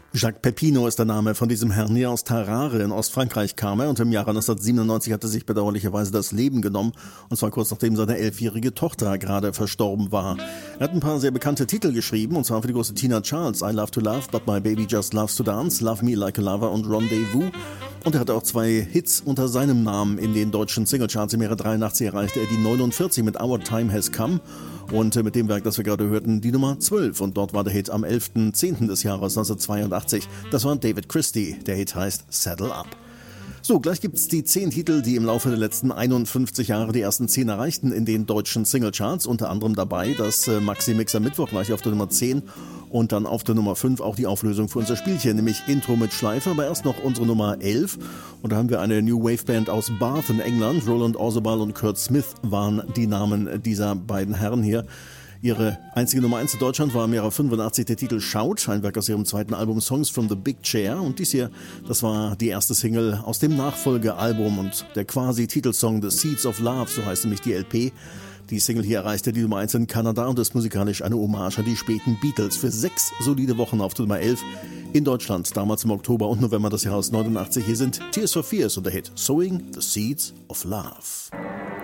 Jacques Pepino ist der Name von diesem Herrn hier aus Tarare in Ostfrankreich kam er und im Jahre 1997 hat er sich bedauerlicherweise das Leben genommen und zwar kurz nachdem seine 11-jährige Tochter gerade verstorben war. Er hat ein paar sehr bekannte Titel geschrieben und zwar für die große Tina Charles, I Love to Love, But My Baby Just Loves to Dance, Love Me Like a Lover und Rendezvous. Und er hatte auch 2 Hits unter seinem Namen in den deutschen Singlecharts. Im Jahre 83 erreichte er die 49 mit Our Time Has Come und mit dem Werk, das wir gerade hörten, die Nummer 12. Und dort war der Hit am 11.10. des Jahres 1982. Das war David Christie. Der Hit heißt Saddle Up. So, gleich gibt's die 10 Titel, die im Laufe der letzten 51 Jahre die ersten 10 erreichten in den deutschen Singlecharts. Unter anderem dabei das Maxi-Mixer Mittwoch gleich auf der Nummer 10 und dann auf der Nummer 5 auch die Auflösung für unser Spielchen, nämlich Intro mit Schleife, aber erst noch unsere Nummer 11. Und da haben wir eine New Wave Band aus Bath in England. Roland Orzabal und Kurt Smith waren die Namen dieser beiden Herren hier. Ihre einzige Nummer 1 in Deutschland war im Jahre 85 der Titel Shout, ein Werk aus ihrem zweiten Album Songs from the Big Chair. Und dies hier, das war die erste Single aus dem Nachfolgealbum und der quasi Titelsong The Seeds of Love, so heißt nämlich die LP. Die Single hier erreichte die Nummer 1 in Kanada und ist musikalisch eine Hommage an die späten Beatles für 6 solide Wochen auf der Nummer 11 in Deutschland, damals im Oktober und November des Jahres 89. Hier sind Tears for Fears und der Hit Sowing the Seeds of Love.